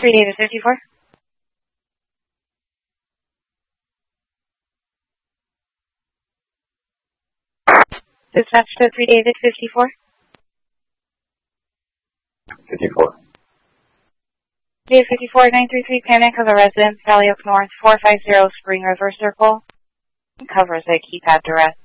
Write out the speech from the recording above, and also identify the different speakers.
Speaker 1: 3 David 54. Dispatch to 3 David 54.
Speaker 2: 54.
Speaker 1: David 54, 933, panic of a resident, Valley Oak North, 450 Spring River Circle. Covers a keypad direct.